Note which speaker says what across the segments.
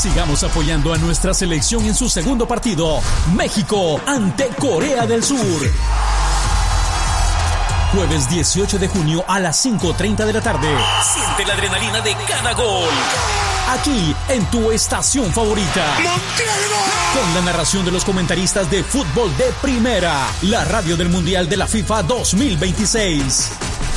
Speaker 1: Sigamos apoyando a nuestra selección en su segundo partido, México ante Corea del Sur. Jueves 18 de junio a las 5:30 de la tarde. Siente la adrenalina de cada gol. Aquí, en tu estación favorita. Con la narración de los comentaristas de fútbol de primera. La radio del Mundial de la FIFA 2026.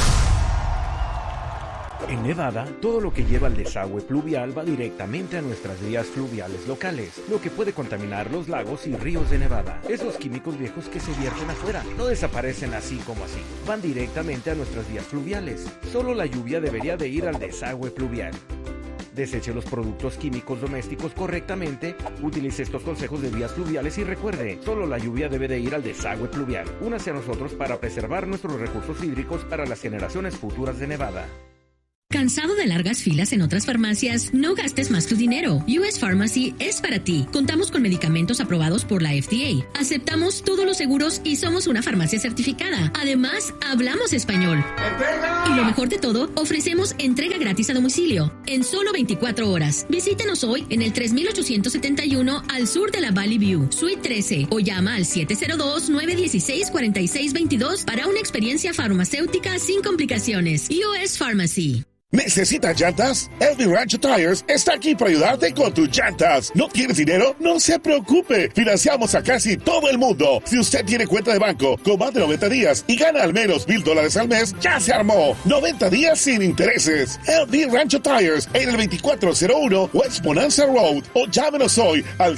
Speaker 2: En Nevada, todo lo que lleva al desagüe pluvial va directamente a nuestras vías fluviales locales, lo que puede contaminar los lagos y ríos de Nevada. Esos químicos viejos que se vierten afuera no desaparecen así como así, van directamente a nuestras vías fluviales. Solo la lluvia debería de ir al desagüe pluvial. Deseche los productos químicos domésticos correctamente, utilice estos consejos de vías fluviales y recuerde, solo la lluvia debe de ir al desagüe pluvial. Únase a nosotros para preservar nuestros recursos hídricos para las generaciones futuras de Nevada.
Speaker 3: ¿Cansado de largas filas en otras farmacias? No gastes más tu dinero. US Pharmacy es para ti. Contamos con medicamentos aprobados por la FDA. Aceptamos todos los seguros y somos una farmacia certificada. Además, hablamos español. ¡Entrega! Y lo mejor de todo, ofrecemos entrega gratis a domicilio en solo 24 horas. Visítenos hoy en el 3871 al sur de la Valley View, Suite 13, o llama al 702-916-4622 para una experiencia farmacéutica sin complicaciones. US Pharmacy.
Speaker 4: ¿Necesitas llantas? Elvin Rancho Tires está aquí para ayudarte con tus llantas. ¿No tienes dinero? No se preocupe. Financiamos a casi todo el mundo. Si usted tiene cuenta de banco con más de 90 días y gana al menos $1,000 al mes, ya se armó. 90 días sin intereses. Elvin Rancho Tires en el 2401 West Bonanza Road. O llámenos hoy al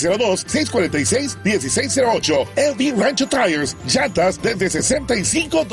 Speaker 4: 702-646-1608. Elvin Rancho Tires. Llantas desde $65.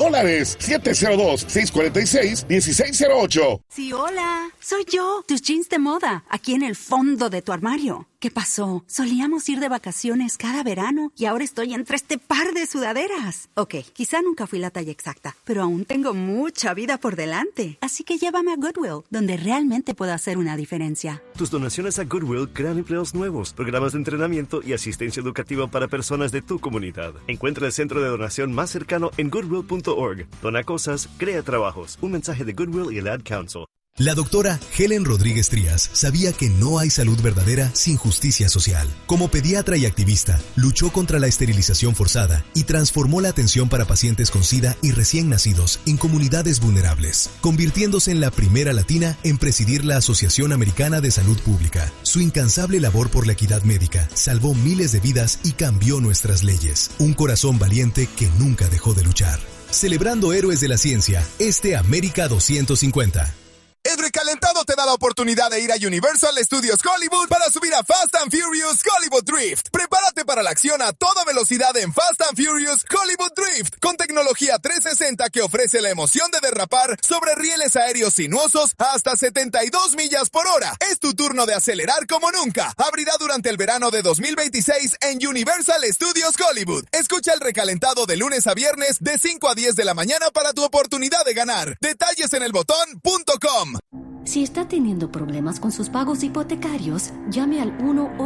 Speaker 4: 702-646-1608.
Speaker 5: Sí, hola. Soy yo, tus jeans de moda, aquí en el fondo de tu armario. ¿Qué pasó? Solíamos ir de vacaciones cada verano y ahora estoy entre este par de sudaderas. Ok, quizá nunca fui la talla exacta, pero aún tengo mucha vida por delante. Así que llévame a Goodwill, donde realmente puedo hacer una diferencia.
Speaker 6: Tus donaciones a Goodwill crean empleos nuevos, programas de entrenamiento y asistencia educativa para personas de tu comunidad. Encuentra el centro de donación más cercano en goodwill.org. Dona cosas, crea trabajos. Un mensaje de Goodwill y el Ad Council.
Speaker 7: La doctora Helen Rodríguez Trías sabía que no hay salud verdadera sin justicia social. Como pediatra y activista, luchó contra la esterilización forzada y transformó la atención para pacientes con SIDA y recién nacidos en comunidades vulnerables, convirtiéndose en la primera latina en presidir la Asociación Americana de Salud Pública. Su incansable labor por la equidad médica salvó miles de vidas y cambió nuestras leyes. Un corazón valiente que nunca dejó de luchar. Celebrando héroes de la ciencia, América 250.
Speaker 8: El recalentado te da la oportunidad de ir a Universal Studios Hollywood para subir a Fast and Furious Hollywood Drift. Prepárate para la acción a toda velocidad en Fast and Furious Hollywood Drift, con tecnología 360 que ofrece la emoción de derrapar sobre rieles aéreos sinuosos hasta 72 millas por hora. Es tu turno de acelerar como nunca. Abrirá durante el verano de 2026 en Universal Studios Hollywood. Escucha el recalentado de lunes a viernes de 5 a 10 de la mañana para tu oportunidad de ganar. Detalles en elbotón.com.
Speaker 9: Si está teniendo problemas con sus pagos hipotecarios, llame al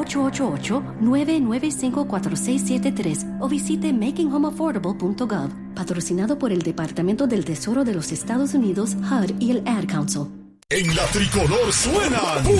Speaker 9: 1-888-995-4673 o visite makinghomeaffordable.gov, patrocinado por el Departamento del Tesoro de los Estados Unidos, HUD y el Ad Council.
Speaker 10: En la tricolor suenan